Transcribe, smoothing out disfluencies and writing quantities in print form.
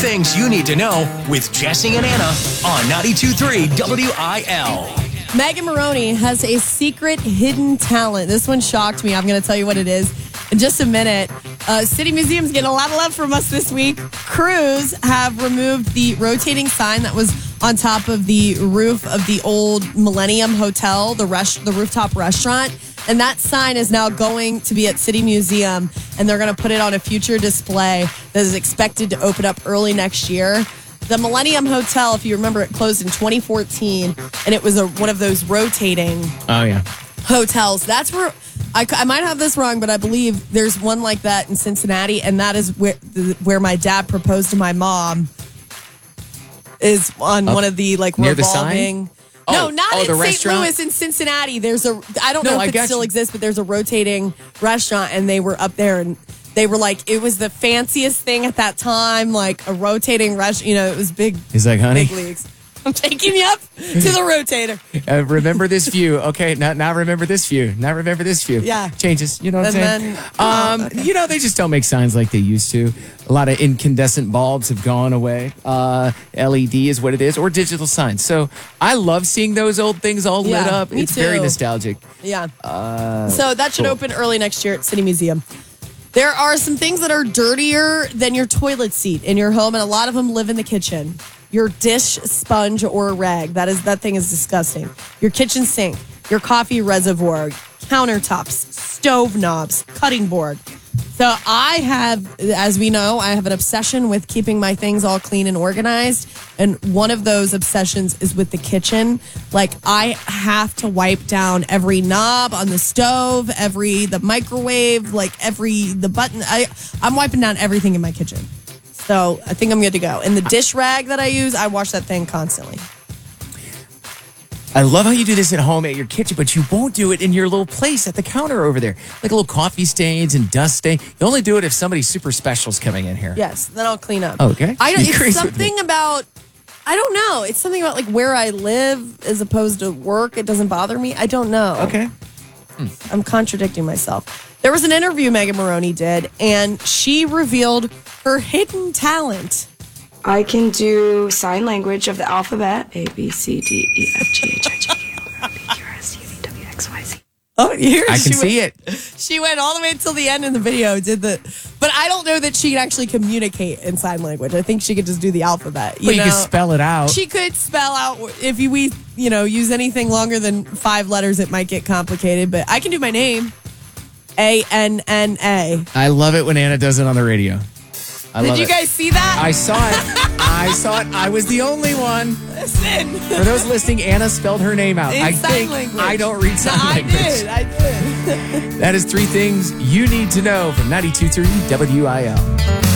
things you need to know with Jesse and Anna on 92.3 WIL. Megan Maroney has a secret hidden talent. This one shocked me. I'm going to tell you what it is in just a minute. City Museum's getting a lot of love from us this week. Crews have removed the rotating sign that was on top of the roof of the old Millennium Hotel, the rooftop restaurant. And that sign is now going to be at City Museum, and they're going to put it on a future display that is expected to open up early next year. The Millennium Hotel, if you remember, it closed in 2014, and it was one of those rotating hotels. That's where, I might have this wrong, but I believe there's one like that in Cincinnati, and that is where my dad proposed to my mom, is on one of the like near revolving... The sign? No, not in the St. restaurant? Louis, in Cincinnati. There's I don't know if it still exists, but there's a rotating restaurant, and they were up there, and they were like, it was the fanciest thing at that time, like a rotating restaurant. You know, it was big. He's like, honey, big leagues. I'm taking you up to the rotator. Remember this view. Okay, now remember this view. Now remember this view. Yeah. Changes. You know what I'm saying? Okay. You know, they just don't make signs like they used to. A lot of incandescent bulbs have gone away. LED is what it is, or digital signs. So I love seeing those old things all lit up. Me It's too. very nostalgic. Yeah. So that should open early next year at City Museum. There are some things that are dirtier than your toilet seat in your home, and a lot of them live in the kitchen. Your dish sponge or rag, that thing is disgusting. Your kitchen sink, your coffee reservoir, countertops, stove knobs, cutting board. So I have, as we know, I have an obsession with keeping my things all clean and organized. And one of those obsessions is with the kitchen. Like, I have to wipe down every knob on the stove, the microwave, the button. I'm wiping down everything in my kitchen. So I think I'm good to go. And the dish rag that I use, I wash that thing constantly. I love how you do this at home at your kitchen, but you won't do it in your little place at the counter over there. Like little coffee stains and dust stain. You only do it if somebody super special is coming in here. Yes, then I'll clean up. Okay. It's something about, I don't know. It's something about like where I live as opposed to work. It doesn't bother me. I don't know. Okay. I'm contradicting myself. There was an interview Megan Maroney did, and she revealed her hidden talent. I can do sign language of the alphabet. A, B, C, D, E, F, G, H, I, J, K, L, M, N, P, Q, R, S, T, U, V, W, X, Y, Z. Oh, here I can see it. She went all the way until the end in the video, but I don't know that she can actually communicate in sign language. I think she could just do the alphabet. You can spell it out. She could spell out, if we use anything longer than 5 letters, it might get complicated, but I can do my name. ANNA. I love it when Anna does it on the radio. Did you guys see that? I saw it. I was the only one. Listen. For those listening, Anna spelled her name out. I think language. I don't read sign language. I did. That is 3 things you need to know from 92.3 WIL.